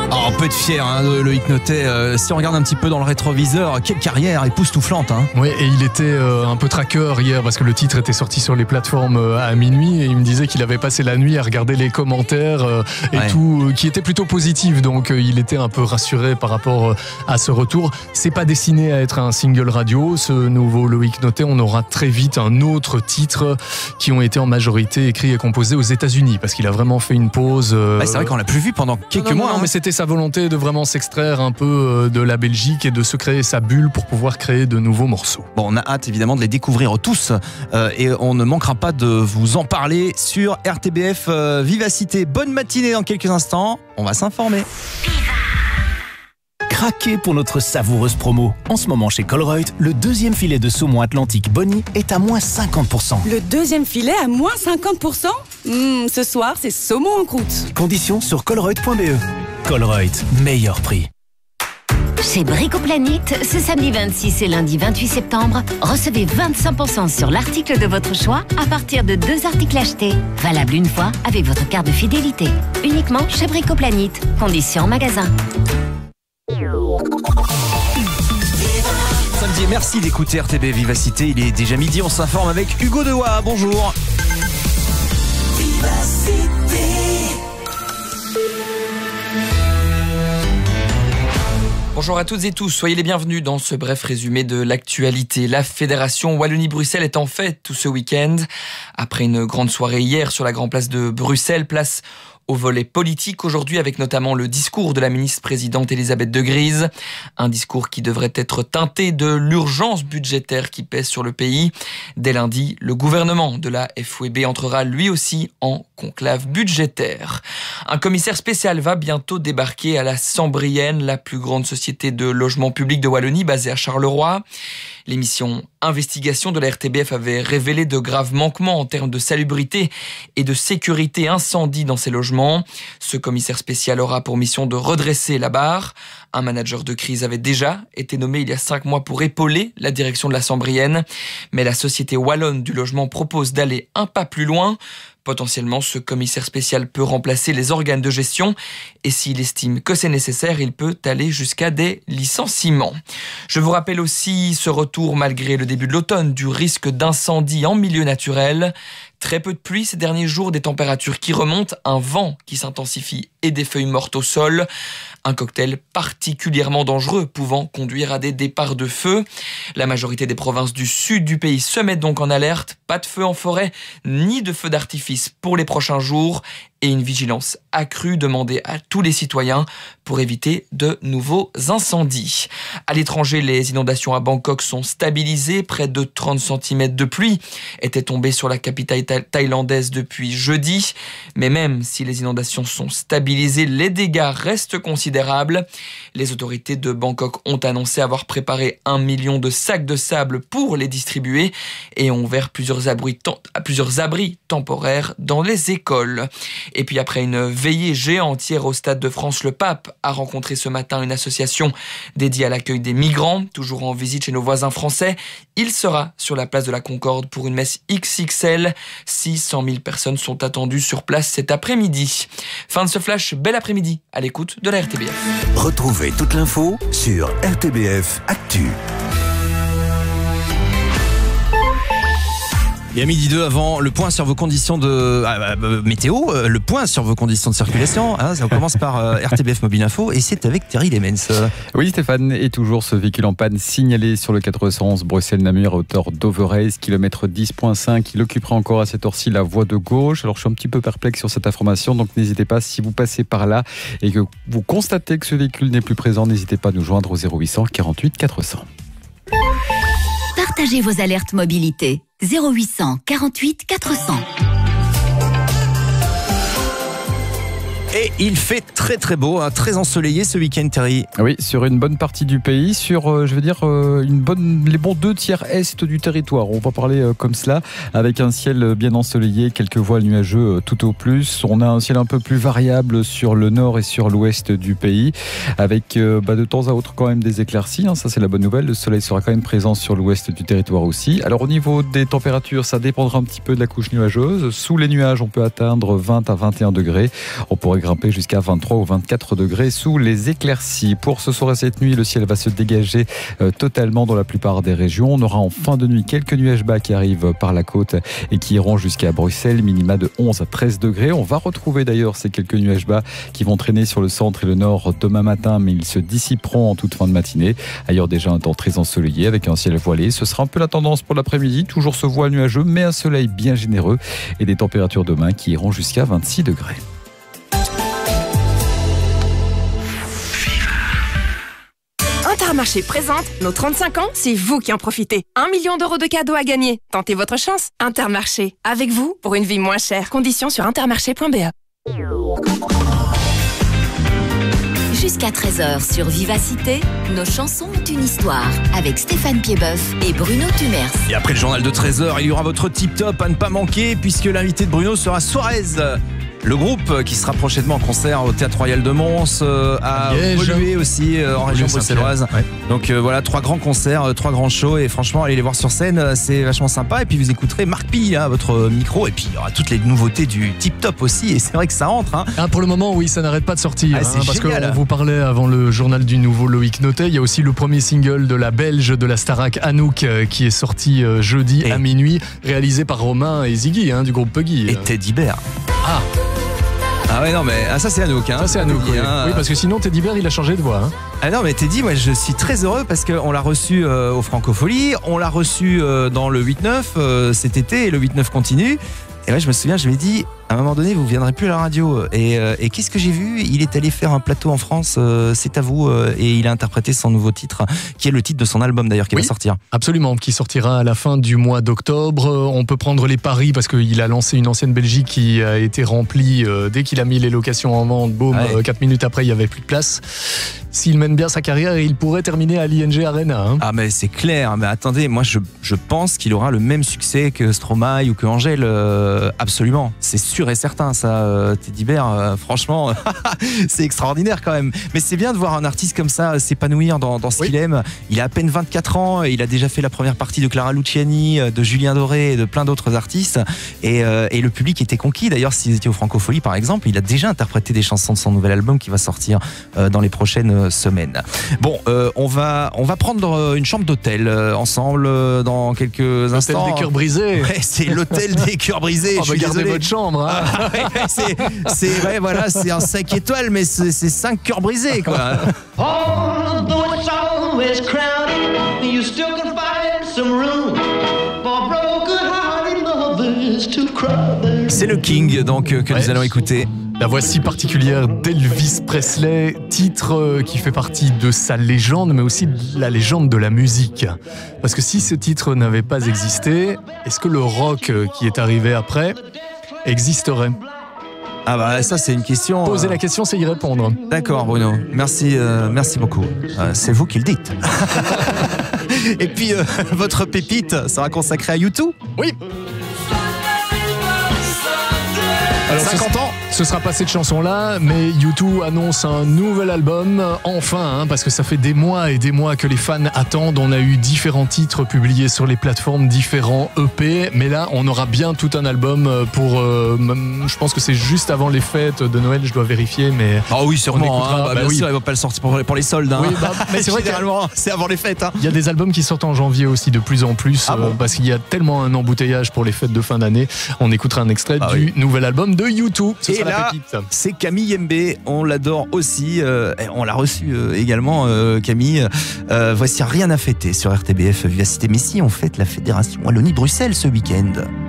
Oh, on peut être fier de Loïc Notet. Si on regarde un petit peu dans le rétroviseur, quelle carrière époustouflante. Oui, et il était un peu tracker hier parce que le titre était sorti sur les plateformes à minuit et il me disait qu'il avait passé la nuit à regarder les commentaires tout, qui étaient plutôt positifs. Donc il était un peu rassuré par rapport à ce retour. C'est pas destiné à être un single radio, ce nouveau Loïc Notet. On aura très vite un autre titre qui ont été en majorité écrits et composés aux États-Unis parce qu'il a vraiment fait une pause. C'est vrai qu'on l'a plus vu pendant quelques mois. Non, mais c'était sa volonté de vraiment s'extraire un peu de la Belgique et de se créer sa bulle pour pouvoir créer de nouveaux morceaux. Bon, on a hâte évidemment de les découvrir tous et on ne manquera pas de vous en parler sur RTBF Vivacité. Bonne matinée dans quelques instants, on va s'informer. Craquez pour notre savoureuse promo. En ce moment chez Colruyt, le deuxième filet de saumon Atlantique Bonnie est à moins 50%. Le deuxième filet à moins 50%? Ce soir, c'est saumon en croûte. Conditions sur colruyt.be. Colruyt, meilleur prix. Chez Bricoplanite, ce samedi 26 et lundi 28 septembre, recevez 25% sur l'article de votre choix à partir de 2 articles achetés. Valable une fois avec votre carte de fidélité. Uniquement chez Bricoplanite. Conditions en magasin. Samedi, merci d'écouter RTB Vivacité. Il est déjà midi, on s'informe avec Hugo Dewa. Bonjour. Vivacité. Bonjour à toutes et tous, soyez les bienvenus dans ce bref résumé de l'actualité. La Fédération Wallonie-Bruxelles est en fête tout ce week-end. Après une grande soirée hier sur la grande place de Bruxelles, place au volet politique aujourd'hui avec notamment le discours de la ministre-présidente Elisabeth De Gries. Un discours qui devrait être teinté de l'urgence budgétaire qui pèse sur le pays. Dès lundi, le gouvernement de la FWB entrera lui aussi en conclave budgétaire. Un commissaire spécial va bientôt débarquer à la Sambrienne, la plus grande société de logement public de Wallonie basée à Charleroi. L'émission Investigation de la RTBF avait révélé de graves manquements en termes de salubrité et de sécurité incendie dans ces logements. Ce commissaire spécial aura pour mission de redresser la barre. Un manager de crise avait déjà été nommé il y a 5 mois pour épauler la direction de la Sambrienne. Mais la société wallonne du logement propose d'aller un pas plus loin. Potentiellement, ce commissaire spécial peut remplacer les organes de gestion et s'il estime que c'est nécessaire, il peut aller jusqu'à des licenciements. Je vous rappelle aussi ce retour, malgré le début de l'automne, du risque d'incendie en milieu naturel. Très peu de pluie ces derniers jours, des températures qui remontent, un vent qui s'intensifie et des feuilles mortes au sol. Un cocktail particulièrement dangereux pouvant conduire à des départs de feu. La majorité des provinces du sud du pays se mettent donc en alerte. Pas de feu en forêt, ni de feux d'artifice pour les prochains jours. Et une vigilance accrue demandée à tous les citoyens pour éviter de nouveaux incendies. À l'étranger, les inondations à Bangkok sont stabilisées. Près de 30 cm de pluie étaient tombés sur la capitale thaïlandaise depuis jeudi. Mais même si les inondations sont stabilisées, les dégâts restent considérables. Les autorités de Bangkok ont annoncé avoir préparé 1 million de sacs de sable pour les distribuer et ont ouvert plusieurs abris temporaires dans les écoles. Et puis après une veillée géante hier au Stade de France, le pape a rencontré ce matin une association dédiée à l'accueil des migrants, toujours en visite chez nos voisins français. Il sera sur la place de la Concorde pour une messe XXL. 600 000 personnes sont attendues sur place cet après-midi. Fin de ce flash, bel après-midi à l'écoute de la RTBF. Retrouvez toute l'info sur RTBF Actu. Et à midi 2 avant le point sur vos conditions de météo, le point sur vos conditions de circulation. Ça commence par RTBF Mobile Info et c'est avec Thierry Lemens. Oui Stéphane, et toujours ce véhicule en panne signalé sur le 411 Bruxelles-Namur à hauteur d'Overrace, kilomètre 10.5. Il occupera encore à cette heure-ci la voie de gauche. Alors je suis un petit peu perplexe sur cette information, donc n'hésitez pas, si vous passez par là et que vous constatez que ce véhicule n'est plus présent, n'hésitez pas à nous joindre au 0800 48 400. Partagez vos alertes mobilité. 0800 48 400. Et il fait très très beau, très ensoleillé ce week-end, Thierry. Oui, sur une bonne partie du pays, sur les bons 2 tiers est du territoire. On va parler comme cela, avec un ciel bien ensoleillé, quelques voiles nuageux tout au plus. On a un ciel un peu plus variable sur le nord et sur l'ouest du pays, avec de temps à autre quand même des éclaircies. Ça c'est la bonne nouvelle. Le soleil sera quand même présent sur l'ouest du territoire aussi. Alors au niveau des températures, ça dépendra un petit peu de la couche nuageuse. Sous les nuages, on peut atteindre 20 à 21 degrés. On pourrait devrait grimper jusqu'à 23 ou 24 degrés sous les éclaircies. Pour ce soir et cette nuit, le ciel va se dégager totalement dans la plupart des régions. On aura en fin de nuit quelques nuages bas qui arrivent par la côte et qui iront jusqu'à Bruxelles, minima de 11 à 13 degrés. On va retrouver d'ailleurs ces quelques nuages bas qui vont traîner sur le centre et le nord demain matin, mais ils se dissiperont en toute fin de matinée. Ailleurs déjà un temps très ensoleillé avec un ciel voilé. Ce sera un peu la tendance pour l'après-midi, toujours ce voile nuageux, mais un soleil bien généreux et des températures demain qui iront jusqu'à 26 degrés. Intermarché présente nos 35 ans, c'est vous qui en profitez. 1 million d'euros de cadeaux à gagner. Tentez votre chance. Intermarché, avec vous pour une vie moins chère. Conditions sur intermarché.be. Jusqu'à 13h sur Vivacité, nos chansons ont une histoire avec Stéphane Piedboeuf et Bruno Tumers. Et après le journal de 13h, il y aura votre tip top à ne pas manquer puisque l'invité de Bruno sera Suarez. Le groupe qui sera prochainement en concert au Théâtre Royal de Mons, a évolué aussi en région bruxelloise. Ouais. Donc voilà, 3 grands concerts, 3 grands shows et franchement, allez les voir sur scène, c'est vachement sympa. Et puis vous écouterez Marc Pi à votre micro et puis il y aura toutes les nouveautés du Tip Top aussi et c'est vrai que ça entre. Hein. Ah, pour le moment, oui, ça n'arrête pas de sortir. Parce génial. qu'on vous parlait avant le journal du nouveau Loïc Notet, il y a aussi le premier single de la Belge de la Starac Anouk qui est sorti jeudi à minuit, réalisé par Romain et Ziggy du groupe Puggy. Et Teddy Bear. Ah ouais non mais ça c'est Anouk. Ça c'est Anouk, oui. Oui, parce que sinon Teddy Bear il a changé de voix. Ah non mais Teddy, moi je suis très heureux parce qu'on l'a reçu au Francofolie, on l'a reçu dans le 8-9 cet été et le 8-9 continue. Et ouais, je me souviens, je lui ai dit, à un moment donné, vous ne viendrez plus à la radio. Et qu'est-ce que j'ai vu ? Il est allé faire un plateau en France, c'est à vous. Et il a interprété son nouveau titre, qui est le titre de son album d'ailleurs, qui va sortir. Absolument, qui sortira à la fin du mois d'octobre. On peut prendre les paris parce qu'il a lancé une ancienne Belgique qui a été remplie dès qu'il a mis les locations en vente. Boum, 4 minutes après, il n'y avait plus de place. S'il mène bien sa carrière, il pourrait terminer à l'ING Arena. Ah mais c'est clair, mais attendez, moi je pense qu'il aura le même succès que Stromae ou que Angèle, absolument. C'est sûr et certain ça, Teddy Bear, franchement, c'est extraordinaire quand même. Mais c'est bien de voir un artiste comme ça s'épanouir dans ce qu'il aime. Il a à peine 24 ans et il a déjà fait la première partie de Clara Luciani, de Julien Doré et de plein d'autres artistes. Et le public était conquis. D'ailleurs, s'ils étaient au Francofolie par exemple, il a déjà interprété des chansons de son nouvel album qui va sortir dans les prochaines semaine. Bon, on va prendre une chambre d'hôtel ensemble dans quelques instants. L'hôtel des cœurs brisés. Ouais, c'est l'hôtel des cœurs brisés. On va garder votre chambre. C'est un 5 étoiles, mais c'est 5 cœurs brisés, quoi. C'est le King, donc, que nous allons écouter. La voix si particulière d'Elvis Presley, titre qui fait partie de sa légende, mais aussi de la légende de la musique. Parce que si ce titre n'avait pas existé, est-ce que le rock qui est arrivé après existerait ? Ah bah ça c'est une question. Poser la question, c'est y répondre. D'accord Bruno, merci beaucoup. C'est vous qui le dites. Et puis votre pépite sera consacrée à U2 ? Oui. Alors, 50 ans. Ce sera pas cette chanson-là, mais U2 annonce un nouvel album, enfin, parce que ça fait des mois et des mois que les fans attendent. On a eu différents titres publiés sur les plateformes, différents EP, mais là, on aura bien tout un album pour... je pense que c'est juste avant les fêtes de Noël, je dois vérifier, mais... Ah oui, sûrement, bien sûr, il va pas le sortir pour les soldes. Oui, mais c'est vrai généralement, c'est avant les fêtes. Il y a des albums qui sortent en janvier aussi de plus en plus, parce qu'il y a tellement un embouteillage pour les fêtes de fin d'année. On écoutera un extrait du nouvel album de U2. Et là, c'est Camille Mbé, on l'adore aussi, on l'a reçu également, Camille. Voici Rien à fêter sur RTBF Vivacité. Mais si on fête la Fédération Wallonie-Bruxelles ce week-end.